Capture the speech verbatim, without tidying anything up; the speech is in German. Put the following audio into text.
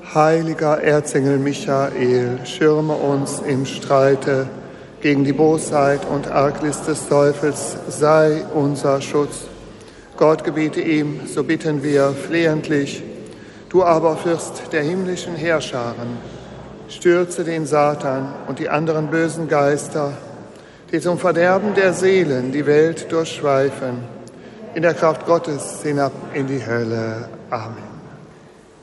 Heiliger Erzengel Michael, schirme uns im Streite gegen die Bosheit und Arglist des Teufels, sei unser Schutz. Gott gebiete ihm, so bitten wir flehentlich. Du aber, Fürst der himmlischen Heerscharen, stürze den Satan und die anderen bösen Geister, die zum Verderben der Seelen die Welt durchschweifen, in der Kraft Gottes hinab in die Hölle. Amen.